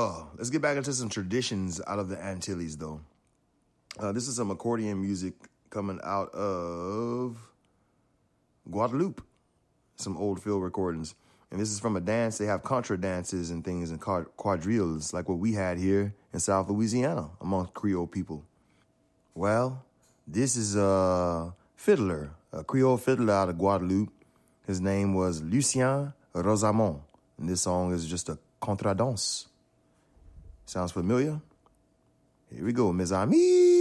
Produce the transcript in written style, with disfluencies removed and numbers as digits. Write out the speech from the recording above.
Let's get back into some traditions out of the Antilles, though. This is some accordion music coming out of Guadeloupe. Some old field recordings. And this is from a dance. They have contra dances and things and quadrilles like what we had here in South Louisiana amongst Creole people. Well, this is a fiddler, a Creole fiddler out of Guadeloupe. His name was Lucien Rosamond. And this song is just a contradance. Sounds familiar? Here we go, mes amis.